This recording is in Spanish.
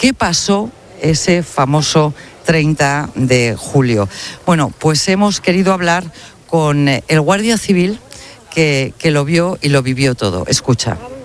¿Qué pasó ese famoso 30 de julio? Bueno, pues hemos querido hablar con el guardia civil que lo vio y lo vivió todo. Escucha.